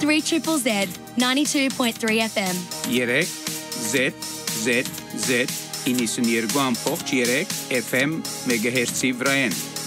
3 Triple Z, 92.3 FM. Yerek, Z, Z, Z, ini sunir guam poch Yerek, FM, megahertz vraen.